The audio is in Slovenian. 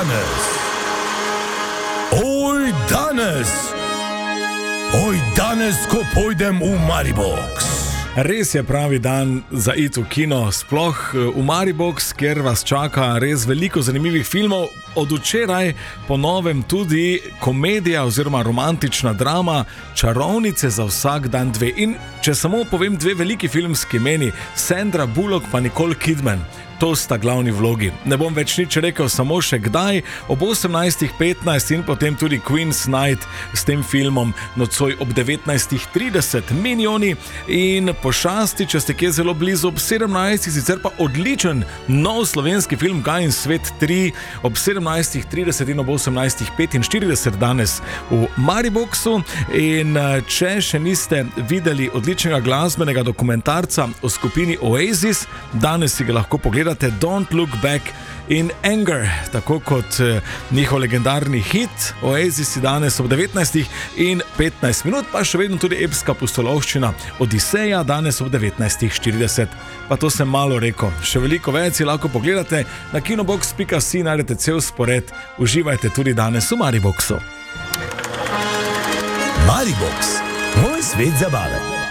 danes, ko pojdem v Maribox. Res je pravi dan za iti v kino, sploh v Maribox, kjer vas čaka res veliko zanimivih filmov. Od včeraj po novem tudi komedija oziroma romantična drama Čarovnice za vsak dan 2. In če samo povem dve veliki filmski imeni, Sandra Bullock pa Nicole Kidman. To sta glavni vlogi. Ne bom več nič rekel, samo še kdaj, ob 18:15 in potem tudi Queen's Night s tem filmom nocoj ob 19:30. Minioni in Pošasti, če ste kje zelo blizu, ob 17, sicer pa odličen nov slovenski film Gajin svet 3 ob 17:30 in ob 18:45 danes v Mariboxu. In če še niste videli odličnega glasbenega dokumentarca o skupini Oasis, danes si ga lahko pogledate. Don't Look Back in Anger, tako kot njihov legendarni hit. Oasis danes ob 19:15, pa še vedno tudi epska pustolovščina Odiseja danes ob 19:40. Pa to sem malo rekel, še veliko več si lahko pogledate na kinobox.si, najdete cel spored. Uživajte tudi danes v Mariboxu. Maribox, moj svet zabave.